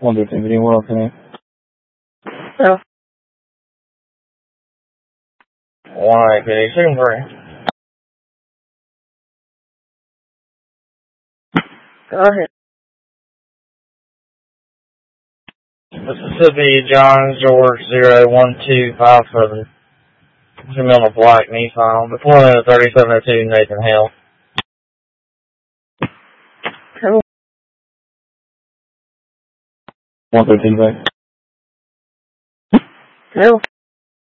Wonder if anybody welcome. No. Why, can you see me? Go ahead. Mississippi, John, George, 01257. Jamila Black, Nephi. Deployment of 3702, Nathan Hale. Hello. 113 back. Hello.